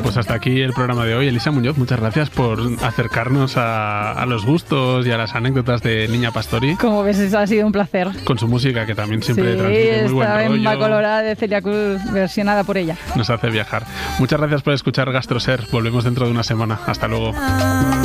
pues hasta aquí el programa de hoy. Elisa Muñoz, muchas gracias por acercarnos a los gustos y a las anécdotas de Niña Pastori. Como ves, eso ha sido un placer. Con su música, que también siempre transmite muy buen rollo. Sí, esta Colorada de Celia Cruz, versionada por ella. Nos hace viajar. Muchas gracias por escuchar GastroSer. Volvemos dentro de una semana. Hasta luego.